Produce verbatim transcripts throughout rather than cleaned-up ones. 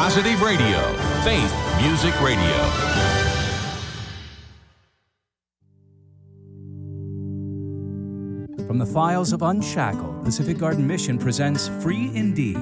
Positive Radio, Faith Music Radio. From the files of Unshackled, Pacific Garden Mission presents Free Indeed.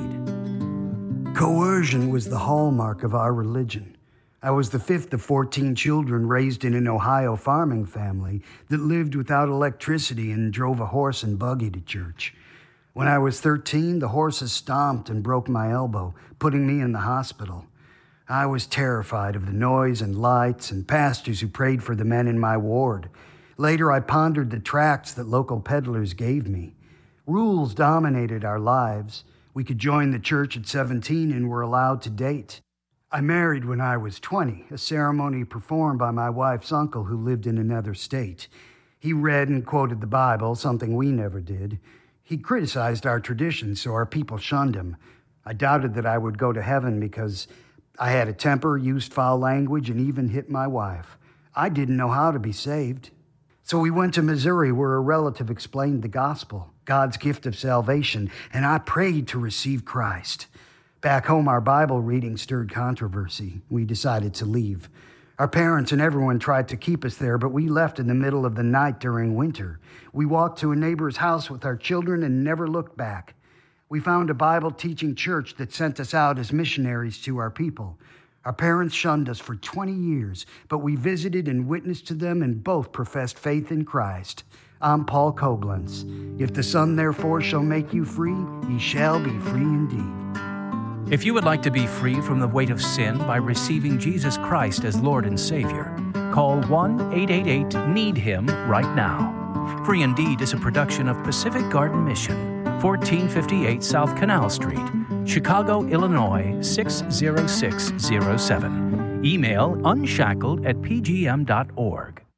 Coercion was the hallmark of our religion. I was the fifth of fourteen children raised in an Ohio farming family that lived without electricity and drove a horse and buggy to church. When I was thirteen, the horses stomped and broke my elbow, putting me in the hospital. I was terrified of the noise and lights and pastors who prayed for the men in my ward. Later, I pondered the tracts that local peddlers gave me. Rules dominated our lives. We could join the church at seventeen and were allowed to date. I married when I was twenty, a ceremony performed by my wife's uncle who lived in another state. He read and quoted the Bible, something we never did. He criticized our traditions, so our people shunned him. I doubted that I would go to heaven because I had a temper, used foul language, and even hit my wife. I didn't know how to be saved. So we went to Missouri where a relative explained the gospel, God's gift of salvation, and I prayed to receive Christ. Back home, our Bible reading stirred controversy. We decided to leave. Our parents and everyone tried to keep us there, but we left in the middle of the night during winter. We walked to a neighbor's house with our children and never looked back. We found a Bible-teaching church that sent us out as missionaries to our people. Our parents shunned us for twenty years, but we visited and witnessed to them and both professed faith in Christ. I'm Paul Koblenz. If the Son therefore shall make you free, ye shall be free indeed. If you would like to be free from the weight of sin by receiving Jesus Christ as Lord and Savior, call one eight eight eight need him right now. Free Indeed is a production of Pacific Garden Mission, fourteen fifty-eight South Canal Street, Chicago, Illinois six zero six zero seven. Email unshackled at p g m dot org.